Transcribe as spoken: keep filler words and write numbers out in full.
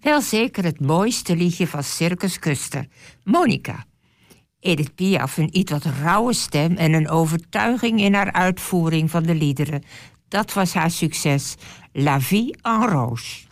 Wel zeker het mooiste liedje van Circus Custer, Monica. Edith Piaf, een iets wat rauwe stem en een overtuiging in haar uitvoering van de liederen. Dat was haar succes. La vie en rose.